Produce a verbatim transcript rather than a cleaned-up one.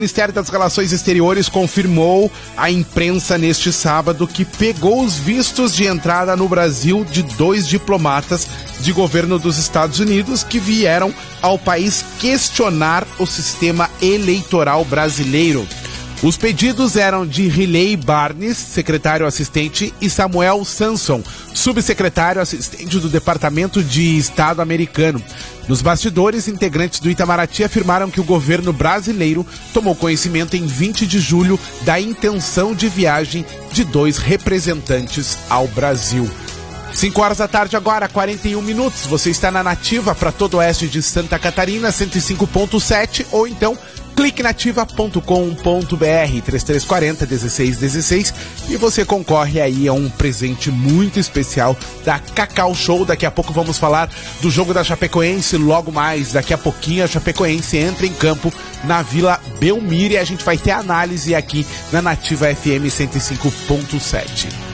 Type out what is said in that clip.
O Ministério das Relações Exteriores confirmou à imprensa neste sábado que pegou os vistos de entrada no Brasil de dois diplomatas de governo dos Estados Unidos que vieram ao país questionar o sistema eleitoral brasileiro. Os pedidos eram de Riley Barnes, secretário assistente, e Samuel Sanson, subsecretário assistente do Departamento de Estado americano. Nos bastidores, integrantes do Itamaraty afirmaram que o governo brasileiro tomou conhecimento em vinte de julho da intenção de viagem de dois representantes ao Brasil. cinco horas da tarde agora, quarenta e um minutos. Você está na Nativa para todo o oeste de Santa Catarina, cento e cinco ponto sete, ou então clique nativa ponto com ponto br, três três quatro zero, um seis um seis, e você concorre aí a um presente muito especial da Cacau Show. Daqui a pouco vamos falar do jogo da Chapecoense, logo mais, daqui a pouquinho a Chapecoense entra em campo na Vila Belmiro e a gente vai ter análise aqui na Nativa F M cento e cinco ponto sete.